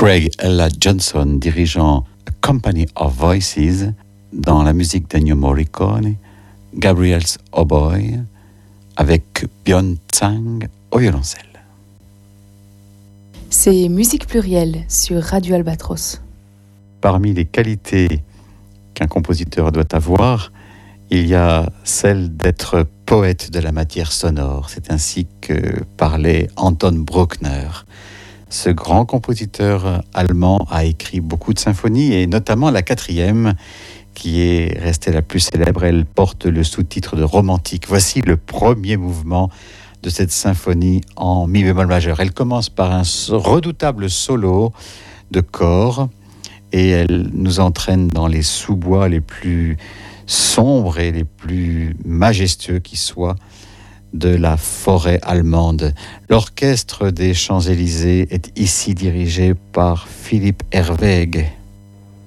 Craig Ella Johnson dirigeant A Company of Voices dans la musique d'Ennio Morricone, Gabriel's Oboe avec Björn Tsang au violoncelle. C'est Musique Plurielle sur Radio Albatros. Parmi les qualités qu'un compositeur doit avoir, il y a celle d'être poète de la matière sonore. C'est ainsi que parlait Anton Bruckner. Ce grand compositeur allemand a écrit beaucoup de symphonies et notamment la 4e qui est restée la plus célèbre. Elle porte le sous-titre de Romantique. Voici le premier mouvement de cette symphonie en mi bémol majeur. Elle commence par un redoutable solo de cor et elle nous entraîne dans les sous-bois les plus sombres et les plus majestueux qui soient de la forêt allemande. L'orchestre des Champs-Élysées est ici dirigé par Philippe Herweg.